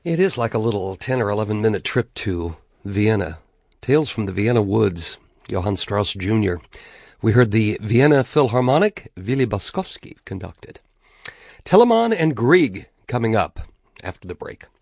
It is like a little 10 or 11-minute trip to Vienna. Tales from the Vienna Woods, Johann Strauss Jr. We heard the Vienna Philharmonic, Willy Boskovsky conducted. Telemann and Grieg coming up after the break.